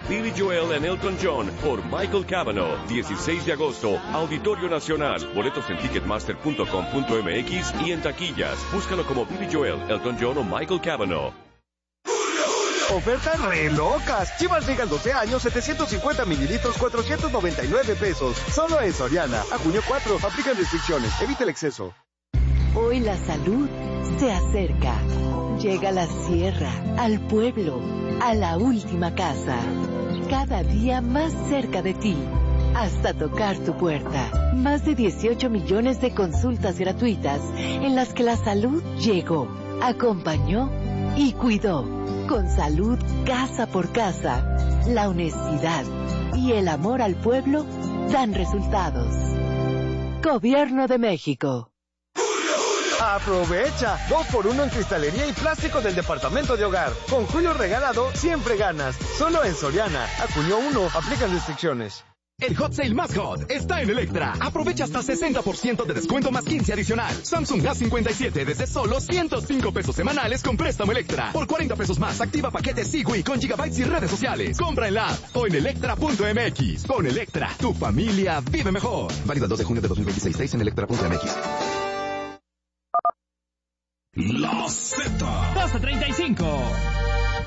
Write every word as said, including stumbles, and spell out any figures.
Billy Joel en Elton John por Michael Cavanaugh. dieciséis de agosto, Auditorio Nacional. Boletos en ticketmaster punto com punto m x y en taquillas. Búscalo como Billy Joel, Elton John o Michael Cavanaugh. Ofertas re locas. Chivas Liga doce años, setecientos cincuenta mililitros, cuatrocientos noventa y nueve pesos. Solo en Soriana. A junio cuatro. Aplican restricciones. Evita el exceso. Hoy la salud se acerca. Llega a la sierra, al pueblo, a la última casa. Cada día más cerca de ti. Hasta tocar tu puerta. Más de dieciocho millones de consultas gratuitas en las que la salud llegó, acompañó y cuidó. Con salud casa por casa, la honestidad y el amor al pueblo dan resultados. Gobierno de México. ¡Aprovecha! Dos por uno en cristalería y plástico del departamento de hogar. Con Julio regalado, siempre ganas. Solo en Soriana. A junio uno. Aplican restricciones. El hot sale más hot está en Electra. Aprovecha hasta sesenta por ciento de descuento más quince adicional. Samsung A cincuenta y siete desde solo ciento cinco pesos semanales con préstamo Electra. Por cuarenta pesos más, activa paquete Sigui con gigabytes y redes sociales. Compra en la app o en electra punto m x. Con Electra, tu familia vive mejor. Válido el dos de junio de dos mil veintiséis. seis en electra punto m x. La Z. doce treinta y cinco.